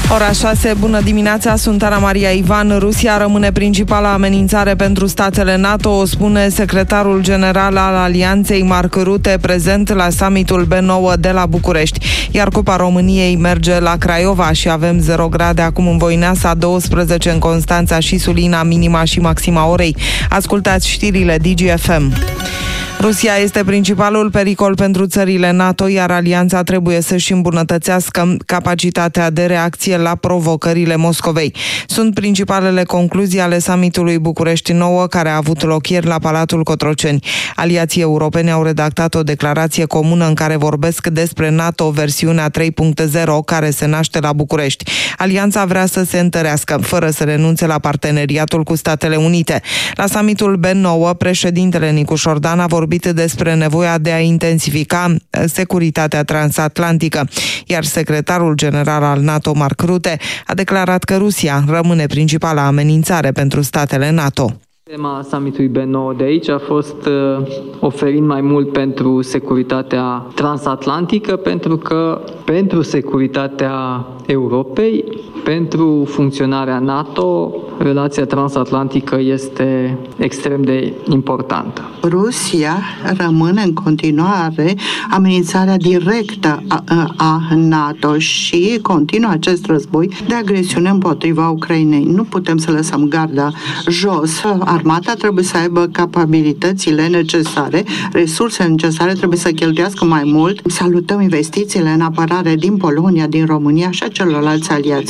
Ora 6, bună dimineața, sunt Ana Maria Ivan. Rusia rămâne principala amenințare pentru statele NATO, o spune secretarul general al Alianței Mark Rutte, prezent la summitul B9 de la București. Iar Cupa României merge la Craiova și avem 0 grade acum în Voineasa, 12 în Constanța și Sulina, minima și maxima orei. Ascultați știrile DGFM. Rusia este principalul pericol pentru țările NATO, iar alianța trebuie să-și îmbunătățească capacitatea de reacție la provocările Moscovei. Sunt principalele concluzii ale summitului București 9, care a avut loc ieri la Palatul Cotroceni. Aliații europeni au redactat o declarație comună în care vorbesc despre NATO versiunea 3.0, care se naște la București. Alianța vrea să se întărească, fără să renunțe la parteneriatul cu Statele Unite. La summitul B9, președintele Nicu Dan a vorbit despre nevoia de a intensifica securitatea transatlantică, iar secretarul general al NATO, Mark Rutte, a declarat că Rusia rămâne principala amenințare pentru statele NATO. Tema summitului B9 de aici a fost oferind mai mult pentru securitatea transatlantică, pentru că pentru securitatea Europei, pentru funcționarea NATO, relația transatlantică este extrem de importantă. Rusia rămâne în continuare amenințarea directă a NATO și continuă acest război de agresiune împotriva Ucrainei. Nu putem să lăsăm garda jos. Armata trebuie să aibă capabilitățile necesare, resursele necesare, trebuie să cheltuiască mai mult. Salutăm investițiile în apărare din Polonia, din România și a celorlalți aliați.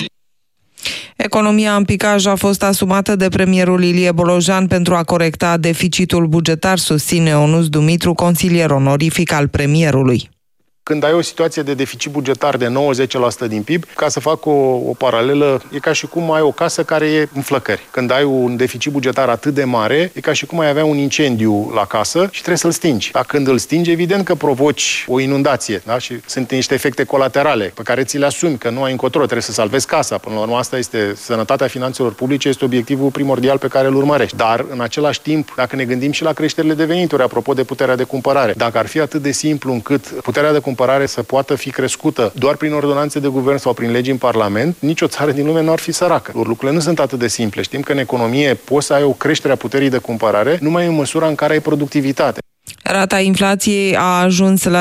Economia în picaj a fost asumată de premierul Ilie Bolojan pentru a corecta deficitul bugetar, susține Ionuț Dumitru, consilier onorific al premierului. Când ai o situație de deficit bugetar de 90% din PIB, ca să fac o paralelă, e ca și cum ai o casă care e în flăcări. Când ai un deficit bugetar atât de mare, e ca și cum ai avea un incendiu la casă și trebuie să-l stingi. Dar când îl stingi, evident că provoci o inundație, da? Și sunt niște efecte colaterale pe care ți le asumi, că nu ai încotro, trebuie să salvezi casa. Până la urmă, asta este sănătatea finanțelor publice, este obiectivul primordial pe care îl urmărești. Dar, în același timp, dacă ne gândim și la creșterile de venituri, apropo de puterea de cumpărare, dacă ar fi atât de simplu încât puterea de cumpărare să poată fi crescută doar prin ordonanțe de guvern sau prin legi în Parlament, nicio țară din lume nu ar fi săracă. Lucrurile nu sunt atât de simple. Știm că în economie poți să ai o creștere a puterii de cumpărare numai în măsura în care ai productivitate. Rata inflației a ajuns la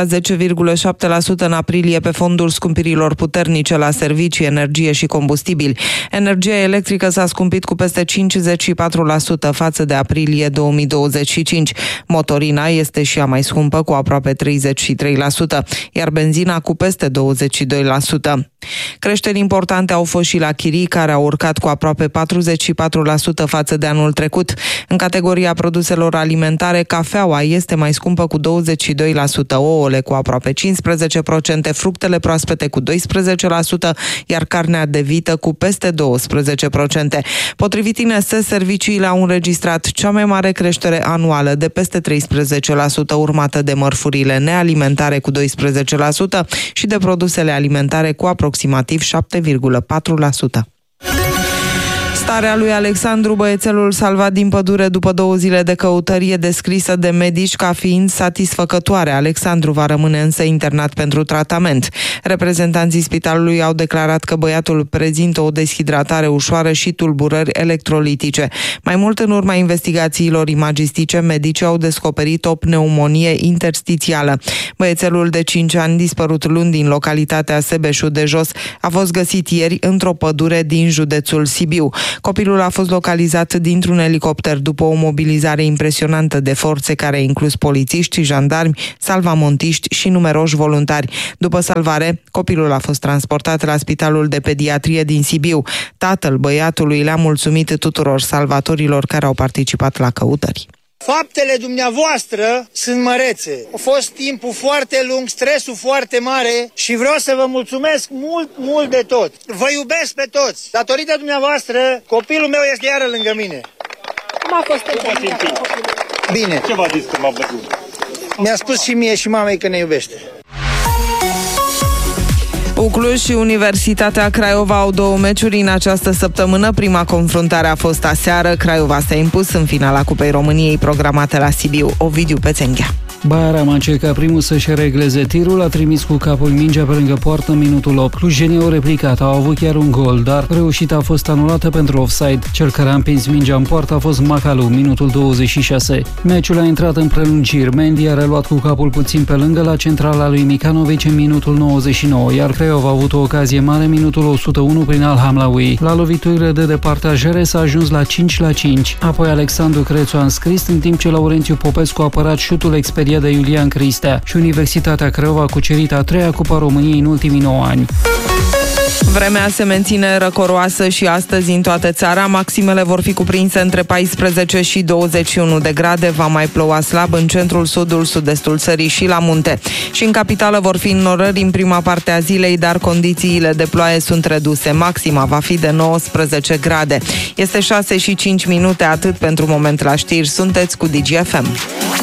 10,7% în aprilie pe fondul scumpirilor puternice la servicii, energie și combustibili. Energia electrică s-a scumpit cu peste 54% față de aprilie 2025. Motorina este și ea mai scumpă, cu aproape 33%, iar benzina cu peste 22%. Creșteri importante au fost și la chirii, care au urcat cu aproape 44% față de anul trecut. În categoria produselor alimentare, cafeaua este mai scumpă cu 22%, ouăle cu aproape 15%, fructele proaspete cu 12%, iar carnea de vită cu peste 12%. Potrivit INS, serviciile au înregistrat cea mai mare creștere anuală de peste 13%, urmată de mărfurile nealimentare cu 12% și de produsele alimentare cu aproximativ 7,4%. Starea lui Alexandru, băiețelul salvat din pădure după 2 zile de căutări, e descrisă de medici ca fiind satisfăcătoare. Alexandru va rămâne însă internat pentru tratament. Reprezentanții spitalului au declarat că băiatul prezintă o deshidratare ușoară și tulburări electrolitice. Mai mult, în urma investigațiilor imagistice, medicii au descoperit o pneumonie interstițială. Băiețelul de 5 ani, dispărut luni din localitatea Sebeșu de Jos, a fost găsit ieri într-o pădure din județul Sibiu. Copilul a fost localizat dintr-un elicopter după o mobilizare impresionantă de forțe care a inclus polițiști, jandarmi, salvamontiști și numeroși voluntari. După salvare, copilul a fost transportat la Spitalul de Pediatrie din Sibiu. Tatăl băiatului le-a mulțumit tuturor salvatorilor care au participat la căutări. Faptele dumneavoastră sunt mărețe. A fost timpul foarte lung, stresul foarte mare și vreau să vă mulțumesc mult, mult de tot. Vă iubesc pe toți. Datorită dumneavoastră, copilul meu este iară lângă mine. Cum a fost Bine. Ce v-a zis că m-a văzut? Mi-a spus și mie și mamei că ne iubește. Cluj și Universitatea Craiova au 2 meciuri în această săptămână. Prima confruntare a fost aseară. Craiova s-a impus în finala Cupei României programată la Sibiu. Ovidiu Pețenghea. Baiaram a încercat primul să-și regleze tirul, a trimis cu capul mingea pe lângă poartă în minutul 8. Clujenii au replicat, au avut chiar un gol, dar reușita a fost anulată pentru offside. Cel care a împins mingea în poartă a fost Macalu, minutul 26. Meciul a intrat în prelungiri. Mendy a reluat cu capul puțin pe lângă la centrala lui Micanovic în minutul 99, iar Craiova a avut o ocazie mare minutul 101 prin Al-Hamlaoui. La loviturile de departajare s-a ajuns la 5-5. Apoi Alexandru Crețu a înscris, în timp ce Laurențiu Popescu a apărat șutul expediat de Iulian Cristea și Universitatea Craiova a cucerit a 3-a Cupa României în ultimii 9 ani. Vremea se menține răcoroasă și astăzi în toată țara. Maximele vor fi cuprinse între 14 și 21 de grade. Va mai ploua slab în centrul, sudul, sud-estul țării și la munte. Și în capitală vor fi înnorări în prima parte a zilei, dar condițiile de ploaie sunt reduse. Maxima va fi de 19 grade. Este 6 și 5 minute, atât pentru moment la știri. Sunteți cu Digi FM.